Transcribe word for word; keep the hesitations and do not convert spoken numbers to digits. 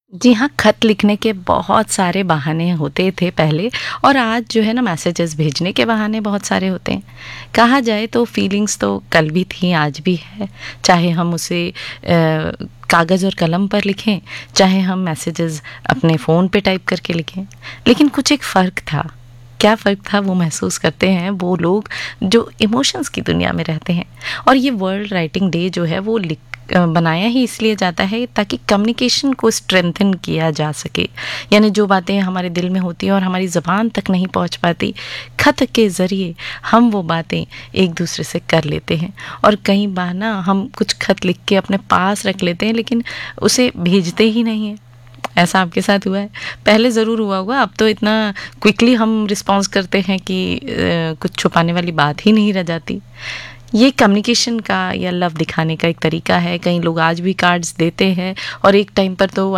जी हाँ, खत लिखने के बहुत सारे बहाने होते थे पहले और आज जो है ना मैसेजेस भेजने के बहाने बहुत सारे होते हैं। कहा जाए तो फीलिंग्स तो कल भी थी, आज भी है। चाहे हम उसे अ, कागज़ और कलम पर लिखें, चाहे हम मैसेजेस अपने फ़ोन पे टाइप करके लिखें। लेकिन कुछ एक फ़र्क था। क्या फ़र्क था वो महसूस करते हैं वो लोग जो इमोशंस की दुनिया में रहते हैं। और ये वर्ल्ड राइटिंग डे जो है वो लिख अ, बनाया ही इसलिए जाता है ताकि कम्युनिकेशन को स्ट्रेंथन किया जा सके। यानी जो बातें हमारे दिल में होती हैं और हमारी ज़बान तक नहीं पहुंच पाती, खत के ज़रिए हम वो बातें एक दूसरे से कर लेते हैं। और कई बार ना हम कुछ खत लिख के अपने पास रख लेते हैं लेकिन उसे भेजते ही नहीं हैं। ऐसा आपके साथ हुआ है? पहले ज़रूर हुआ होगा, अब तो इतना क्विकली हम रिस्पॉन्स करते हैं कि अ, कुछ छुपाने वाली बात ही नहीं रह जाती। ये कम्युनिकेशन का या लव दिखाने का एक तरीका है। कई लोग आज भी कार्ड्स देते हैं और एक टाइम पर तो